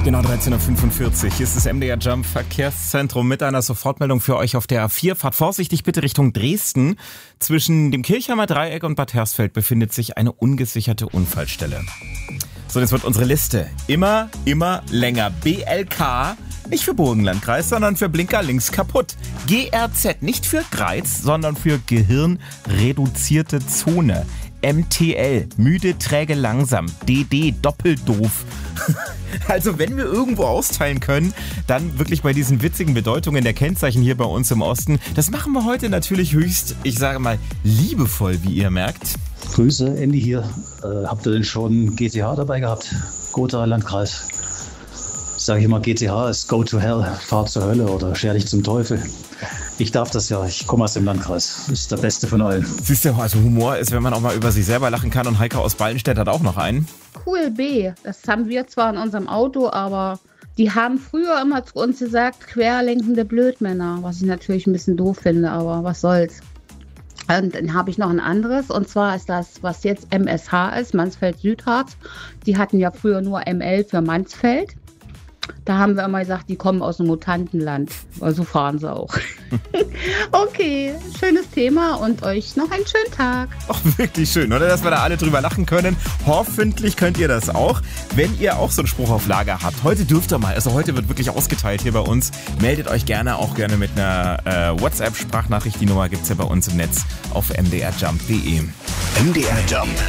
Genau 13.45 Uhr. Hier ist das MDR Jump Verkehrszentrum mit einer Sofortmeldung für euch auf der A4. Fahrt vorsichtig bitte Richtung Dresden. Zwischen dem Kirchheimer Dreieck und Bad Hersfeld befindet sich eine ungesicherte Unfallstelle. So, jetzt wird unsere Liste immer länger. BLK, nicht für Burgenlandkreis, sondern für Blinker links kaputt. GRZ, nicht für Greiz, sondern für gehirnreduzierte Zone. MTL, müde, träge, langsam. DD, doppeldoof. Also wenn wir irgendwo austeilen können, dann wirklich bei diesen witzigen Bedeutungen der Kennzeichen hier bei uns im Osten. Das machen wir heute natürlich höchst, ich sage mal, liebevoll, wie ihr merkt. Grüße, Andy hier. Habt ihr denn schon GTH dabei gehabt? Gotha Landkreis. Sage ich immer, GTH ist Go to Hell, Fahrt zur Hölle oder Scher dich zum Teufel. Ich darf das ja, ich komme aus dem Landkreis. Das ist der beste von allen. Siehst du, also Humor ist, wenn man auch mal über sich selber lachen kann, und Heike aus Ballenstedt hat auch noch einen. Cool B, das haben wir zwar in unserem Auto, aber die haben früher immer zu uns gesagt, querlenkende Blödmänner, was ich natürlich ein bisschen doof finde, aber was soll's. Und dann habe ich noch ein anderes, und zwar ist das, was jetzt MSH ist, Mansfeld-Südharz. Die hatten ja früher nur ML für Mansfeld. Da haben wir immer gesagt, die kommen aus dem Mutantenland. Also fahren sie auch. Okay, schönes Thema und euch noch einen schönen Tag. Ach, wirklich schön, oder? Dass wir da alle drüber lachen können. Hoffentlich könnt ihr das auch. Wenn ihr auch so einen Spruch auf Lager habt, heute dürft ihr mal, also heute wird wirklich ausgeteilt hier bei uns. Meldet euch gerne mit einer WhatsApp-Sprachnachricht. Die Nummer gibt's ja bei uns im Netz auf mdrjump.de. MDR Jump.